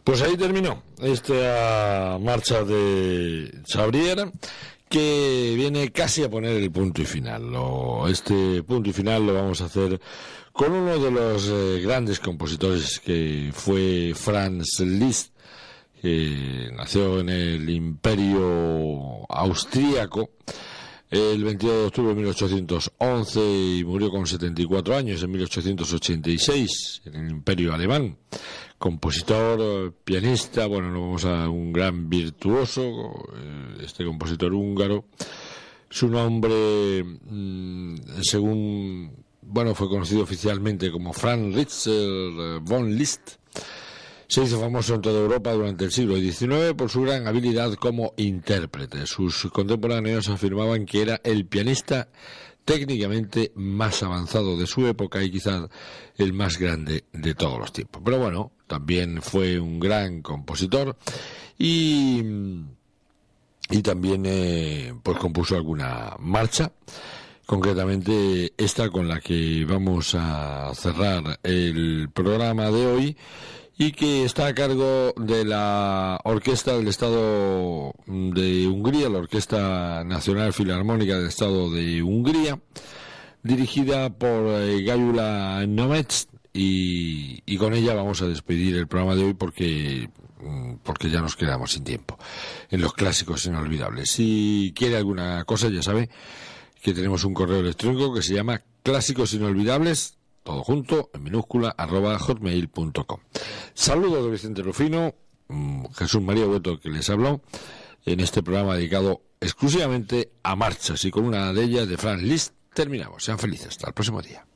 Pues ahí terminó esta marcha de Chabrier, que viene casi a poner el punto y final. Este punto y final lo vamos a hacer con uno de los grandes compositores, que fue Franz Liszt, que nació en el Imperio Austríaco el 22 de octubre de 1811 y murió con 74 años en 1886 en el Imperio Alemán. Compositor, pianista, bueno, no vamos a un gran virtuoso, este compositor húngaro. Su nombre, según, fue conocido oficialmente como Franz Richter von Liszt. Se hizo famoso en toda Europa durante el siglo XIX por su gran habilidad como intérprete. Sus contemporáneos afirmaban que era el pianista técnicamente más avanzado de su época y quizás el más grande de todos los tiempos. Pero bueno, también fue un gran compositor y también pues compuso alguna marcha, concretamente esta con la que vamos a cerrar el programa de hoy, y que está a cargo de la Orquesta del Estado de Hungría, la Orquesta Nacional Filarmónica del Estado de Hungría, dirigida por Gyula Nomets, y con ella vamos a despedir el programa de hoy porque ya nos quedamos sin tiempo en los clásicos inolvidables. Si quiere alguna cosa, ya sabe que tenemos un correo electrónico que se llama clásicosinolvidables, todo junto, en minúscula, @hotmail.com. Saludos de Vicente Rufino, Jesús María Hueto que les habló, en este programa dedicado exclusivamente a marchas, y con una de ellas de Franz Liszt terminamos. Sean felices, hasta el próximo día.